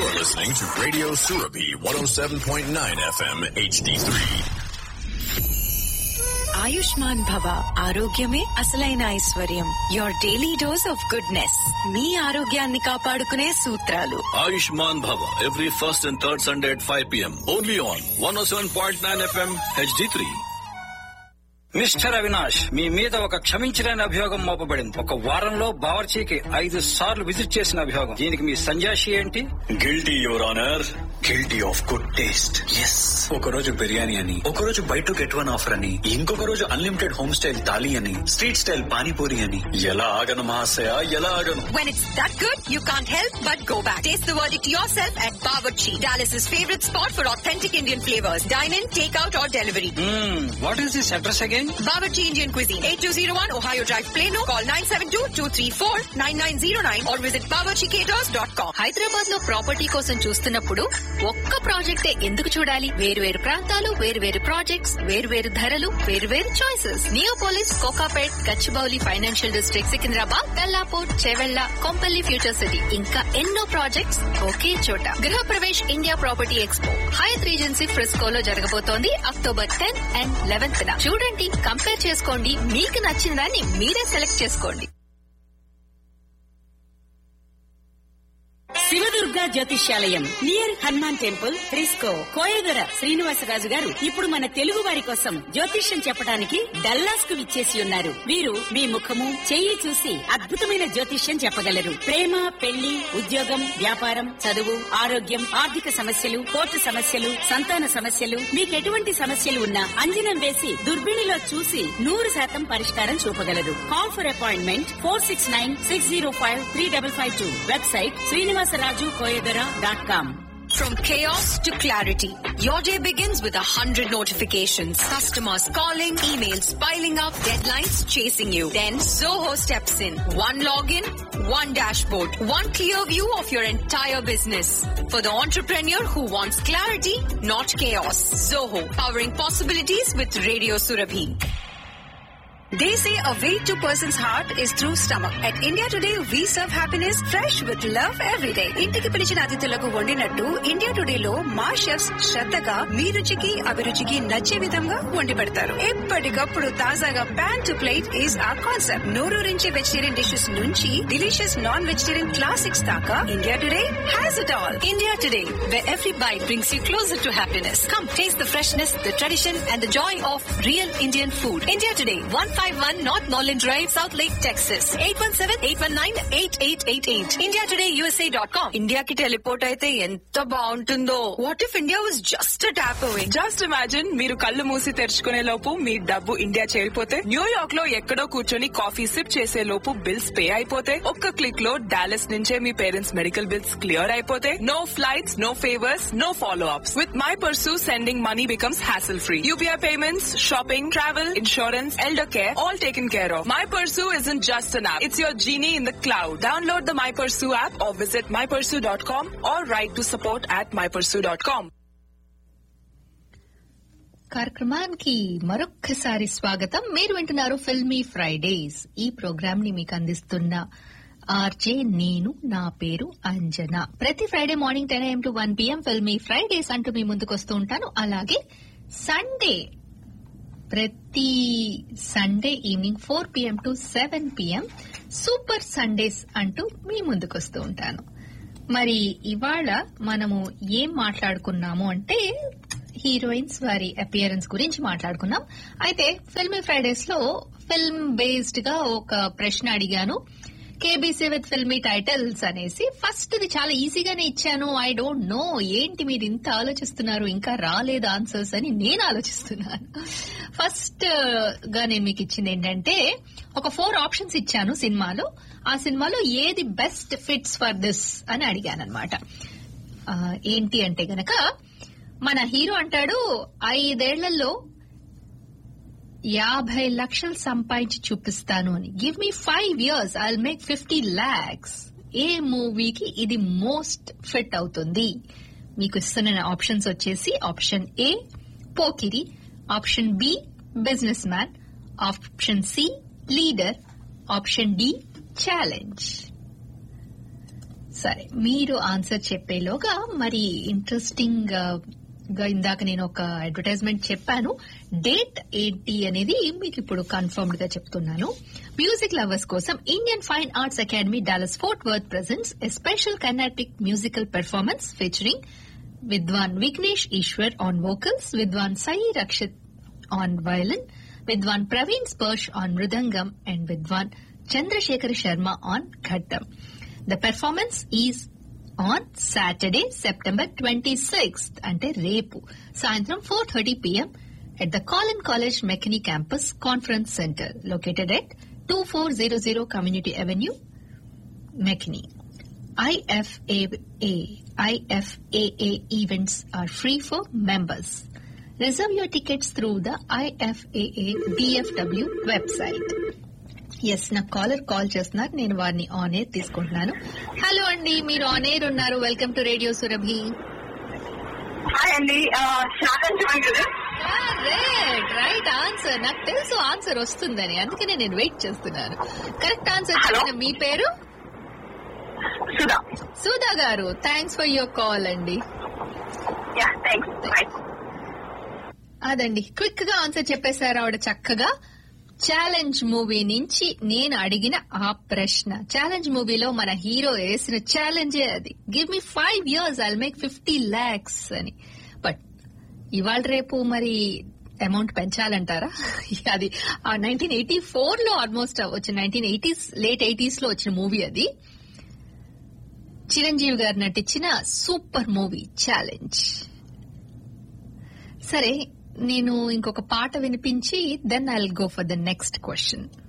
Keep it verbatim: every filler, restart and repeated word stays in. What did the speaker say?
You're listening to Radio Surabhi one oh seven point nine F M H D three. Ayushman భవ ఆరోగ్యమే అసలైన ఐశ్వర్యం. Your daily dose of goodness. మీ ఆరోగ్యాన్ని కాపాడుకునే సూత్రాలు. Ayushman Bhava every first and third Sunday at five p.m. only on one oh seven point nine F M H D three. Mister Avinash, మీ మీద ఒక క్షమించలేని అభియోగం మోపబడింది. ఒక వారంలో బావర్చీకి ఐదు సార్లు విజిట్ చేసిన అభియోగం. దీనికి మీ సంజాషి ఏంటి? Guilty, Your Honor. Guilty of good taste. Yes. ఒక రోజు బిర్యానీ అని, ఒక రోజు by to get one offer అని, ఇంకొక రోజు అన్లిమిటెడ్ హోమ్ స్టైల్ థాలీ అని, స్ట్రీట్ స్టైల్ పానీపూరి అని. ఎలా ఆగను మహాశయ, ఎలా ఆగను. When it's that good, you can't help but go back. Taste the verdict yourself at Bawarchi, Dallas's favorite spot for authentic Indian flavors. Dine in, take out or delivery. What is this address again? Bawarchi Indian Cuisine, eighty-two oh one Ohio Drive, Plano. Call nine seven two, two three four, nine nine oh nine or visit bawarchi caters dot com. Hyderabad లో property కోసం చూస్తున్నప్పుడు ఒక్క ప్రాజెక్టే ఎందుకు చూడాలి? వేరు వేరు ప్రాంతాలు, వేరు వేరు ప్రాజెక్ట్స్, వేరు వేరు ధరలు, వేరు వేరు choices. Neopolis, Kokapet, Gachibowli financial district, Secunderabad, Tellapur, Chevella, Kompally future city, ఇంకా ఎన్నో ప్రాజెక్ట్స్ ఒకే చోట. గృహ Pravesh India property expo Hayath regency ఫ్రిస్కోలో జరగబోతోంది అక్టోబర్ టెన్త్ అండ్ లెవెన్త్ న. చూడండి, కంపేర్ చేసుకోండి, మీకు నచ్చిన దాన్ని మీరే సెలెక్ట్ చేసుకోండి. శివదుర్గ జ్యోతిష్యాలయం near Hanuman temple, Frisco, Koyadora Srinivasaraju గారు ఇప్పుడు మన తెలుగు వారి కోసం జ్యోతిష్యం చెప్పడానికి డల్లాస్ కు విచ్చేసి ఉన్నారు. వీరు మీ ముఖము, చెయ్యి చూసి అద్భుతమైన జ్యోతిష్యం చెప్పగలరు. ప్రేమ, పెళ్లి, ఉద్యోగం, వ్యాపారం, చదువు, ఆరోగ్యం, ఆర్థిక సమస్యలు, కోర్టు సమస్యలు, సంతాన సమస్యలు, మీకెటువంటి సమస్యలు ఉన్నా అంజనం వేసి దుర్బిణిలో చూసి నూరు శాతం పరిష్కారం చూపగలరు. Call for appointment four six nine six zero five three double five two. Website Srinivasaraju Koyadora dot com. From chaos to clarity, your day begins with a hundred notifications. Customers calling, emails piling up, deadlines chasing you. Then Zoho steps in. One login, one dashboard, one clear view of your entire business. For the entrepreneur who wants clarity, not chaos. Zoho, powering possibilities with Radio Surabhi. They say a way to person's heart is through stomach. At India Today, we serve happiness fresh with love every day. ఇంటికి పిలిచిన అతిథులకు వండినట్టు India today లో మా chefs శ్రద్ధగా మీ రుచికి అభిరుచికి నచ్చే విధంగా వండి పెడతారు. ఎప్పటికప్పుడు తాజాగా ప్యాన్ టు ప్లేట్ ఈజ్ ఆ కాన్సెప్ట్. నోరూరించే వెజిటేరియన్ డిషెస్ నుంచి డిలీషియస్ నాన్ వెజిటేరియన్ క్లాసిక్స్ దాకా India today has it all. India today, where every bite brings you closer to happiness. Come taste the freshness, the tradition and the joy of real Indian food. India Today, one five one North Norland Drive, South Lake, Texas. eight one seven, eight one nine, eight eight eight eight. india today u s a dot com. ఇండియాకి teleport అయితే ఎంత బాగుంటుందో. What if India was just a tap away? Just imagine, మీరు కళ్ళు మూసి తెరుచుకునే లోపు మీ డబ్బు India చేరిపోతే, New York లో ఎక్కడో కూర్చొని కాఫీ సిప్ చేసే లోపు బిల్స్ పే అయిపోతే, ఒక్క క్లిక్ లో డాలస్ నుంచే మీ పేరెంట్స్ మెడికల్ బిల్స్ క్లియర్ అయిపోతే, no flights, no favours, no follow ups. With my pursue, sending money becomes hassle free. U P I payments, shopping, travel, insurance, elder care, all taken care of. My Pursue isn't just an app. It's your genie in the cloud. Download the My Pursue app or visit my pursue dot com or write to support at my pursue dot com. కార్యక్రమానికి మరొక్కసారి స్వాగతం. మీరు వింటున్నారు filmy Fridays. ఈ programme ని మీకు అందిస్తున్న RJ నేను. నా పేరు అంజనా. ప్రతి Friday morning ten AM to one PM filmy Fridays అంటూ మీ ముందుకు వస్తూ ఉంటాను. అలాగే సండే ప్రతి Sunday evening four PM to seven PM super Sundays అంటూ మీ ముందుకు వస్తూ ఉంటాను. మరి ఇవాళ మనము ఏం మాట్లాడుకున్నాము అంటే హీరోయిన్స్ వారి అపియరెన్స్ గురించి మాట్లాడుకున్నాం. అయితే ఫిల్మీ ఫ్రైడేస్ లో ఫిల్మ్ బేస్డ్ గా ఒక ప్రశ్న అడిగాను, కేబీసీ విత్ ఫిల్మీ టైటిల్స్ అనేసి. ఫస్ట్ ఇది చాలా ఈజీగానే ఇచ్చాను. ఐ డోంట్ నో ఏంటి మీరు ఇంత ఆలోచిస్తున్నారు, ఇంకా రాలేదు ఆన్సర్స్ అని నేను ఆలోచిస్తున్నాను. ఫస్ట్ గా నేను మీకు ఇచ్చింది ఏంటంటే ఒక ఫోర్ ఆప్షన్స్ ఇచ్చాను సినిమాలో. ఆ సినిమాలో ఏది బెస్ట్ ఫిట్స్ ఫర్ దిస్ అని అడిగాను అనమాట. ఏంటి అంటే గనక మన హీరో అంటాడు, ఐదేళ్లలో యాభై లక్షలు సంపాదించి చూపిస్తాను అని. Give me five years, I will make fifty lakhs. ఏ మూవీకి ఇది మోస్ట్ ఫిట్ అవుతుంది? మీకు ఇస్తున్న ఆప్షన్స్ వచ్చేసి option A Pokiri, option B business man, option C leader, option D challenge. సరే, మీరు ఆన్సర్ చెప్పేలోగా మరి ఇంట్రెస్టింగ్ గా ఇందాక నేను ఒక అడ్వర్టైజ్మెంట్ చెప్పాను. డేట్ ఏంటి అనేది మీకు ఇప్పుడు కన్ఫర్మ్డ్ గా చెప్తున్నాను. మ్యూజిక్ లవర్స్ కోసం Indian fine arts academy Dallas fort worth presents a special Carnatic musical performance featuring Vidwan Vignesh Eshwar on vocals, Vidwan Sai Rakshit on violin, Vidwan Praveen Sparsh on mridangam and Vidwan Chandrasekhar Sharma on ఘట్టం. The performance is on Saturday, September twenty-sixth, ante repu సాయంత్రం four thirty p m at the Collin College McKinney Campus Conference Center located at twenty-four hundred Community Avenue, McKinney. I F A A I F A A events are free for members. Reserve your tickets through the I F A A D F W website. Yes, నా caller call చేస్తున్నారు, నేను వారిని on air తీసుకుంటున్నాను. Hello అండి, మీరు on air ఉన్నారు. Welcome to radio Surabhi. Hi అండి. Right answer. నాకు తెలుసు ఆన్సర్ వస్తుందని, అందుకనే నేను వెయిట్ చేస్తున్నాను. కరెక్ట్ ఆన్సర్ చెప్పిన మీ పేరు? సుధా. సుధా గారు, థ్యాంక్స్ ఫర్ యువర్ కాల్ అండి. అదండి, క్విక్ గా ఆన్సర్ చెప్పేశారు ఆవిడ చక్కగా. ఛాలెంజ్ మూవీ నుంచి నేను అడిగిన ఆ ప్రశ్న. ఛాలెంజ్ మూవీలో మన హీరో వేసిన ఛాలెంజే అది. Give me five years I'll make fifty lakhs అని. బట్ ఇవాళ రేపు మరి అమౌంట్ పెంచాలంటారా? అది నైన్టీన్ ఎయిటీ ఫోర్ లో ఆల్మోస్ట్ వచ్చిన నైన్టీన్ ఎయిటీస్ లేట్ ఎయిటీస్ లో వచ్చిన మూవీ అది. చిరంజీవి గారు నటించిన సూపర్ మూవీ ఛాలెంజ్. సరే, నేను ఇంకొక పాట వినిపించి then I will go for the next question.